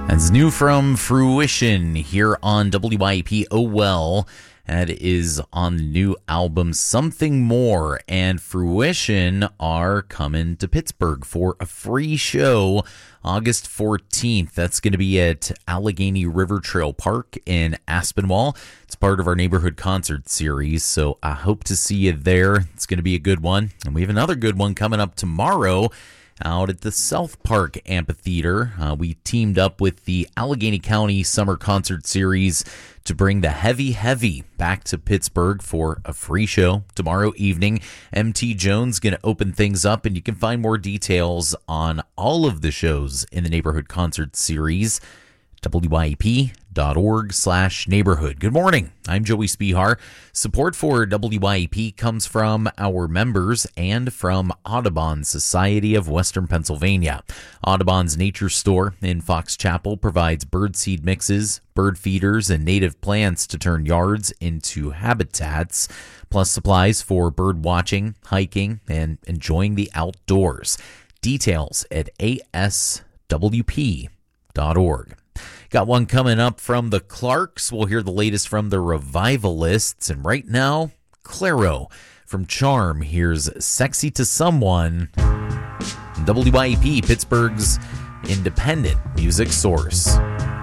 That's new from Fruition here on WYP. Oh well, that is on the new album Something More, and Fruition are coming to Pittsburgh for a free show August 14th. That's going to be at Allegheny River Trail Park in Aspinwall. It's part of our neighborhood concert series, so I hope to see you there. It's going to be a good one, and we have another good one coming up tomorrow out at the South Park Amphitheater. We teamed up with the Allegheny County Summer Concert Series to bring the Heavy Heavy back to Pittsburgh for a free show tomorrow evening. MT Jones going to open things up, and you can find more details on all of the shows in the Neighborhood Concert Series, WYEP.org/neighborhood. Good morning. I'm Joey Spihar. Support for WYEP comes from our members and from Audubon Society of Western Pennsylvania. Audubon's Nature Store in Fox Chapel provides birdseed mixes, bird feeders, and native plants to turn yards into habitats, plus supplies for bird watching, hiking, and enjoying the outdoors. Details at aswp.org. Got one coming up from the Clarks. We'll hear the latest from the Revivalists. And right now, Clairo from Charm. Here's Sexy to Someone. WYEP, Pittsburgh's independent music source.